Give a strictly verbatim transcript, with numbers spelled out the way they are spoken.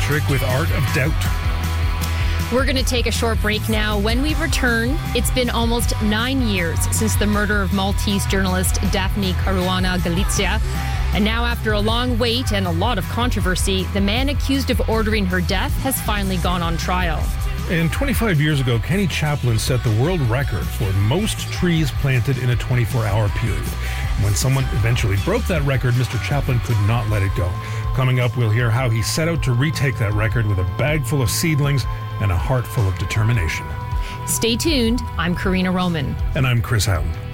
Patrick with Art of Doubt. We're going to take a short break now. When we return, it's been almost nine years since the murder of Maltese journalist Daphne Caruana Galizia. And now, after a long wait and a lot of controversy, the man accused of ordering her death has finally gone on trial. And twenty-five years ago, Kenny Chaplin set the world record for most trees planted in a twenty-four hour period. When someone eventually broke that record, Mister Chaplin could not let it go. Coming up, we'll hear how he set out to retake that record with a bag full of seedlings and a heart full of determination. Stay tuned. I'm Karina Roman. And I'm Chris Houghton.